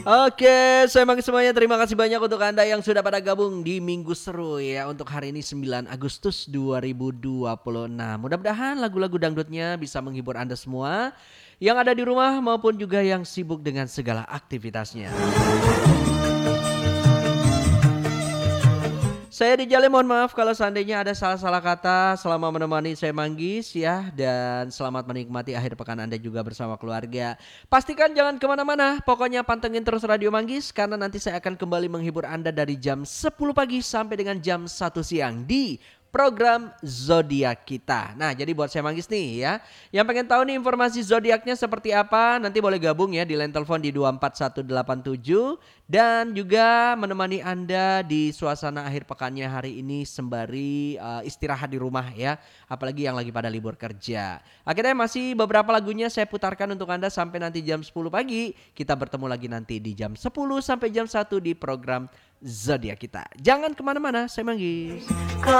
Oke, saya Manggis semuanya. Terima kasih banyak untuk Anda yang sudah pada gabung di Minggu Seru ya untuk hari ini 9 Agustus 2026. Mudah-mudahan lagu-lagu dangdutnya bisa menghibur Anda semua yang ada di rumah maupun juga yang sibuk dengan segala aktivitasnya. Saya di Jale, mohon maaf kalau seandainya ada salah-salah kata selama menemani saya Manggis ya. Dan selamat menikmati akhir pekan Anda juga bersama keluarga. Pastikan jangan kemana-mana, pokoknya pantengin terus Radio Manggis. Karena nanti saya akan kembali menghibur Anda dari jam 10 pagi sampai dengan jam 1 siang di program Zodiak kita. Nah, jadi buat saya Manggis nih ya, yang pengen tahu nih informasi zodiaknya seperti apa, nanti boleh gabung ya di line telepon di 24187 dan juga menemani Anda di suasana akhir pekannya hari ini sembari istirahat di rumah ya, apalagi yang lagi pada libur kerja. Akhirnya masih beberapa lagunya saya putarkan untuk Anda sampai nanti jam 10 pagi. Kita bertemu lagi nanti di jam 10 sampai jam 1 di program Zodiak kita. Jangan kemana-mana, saya Manggis.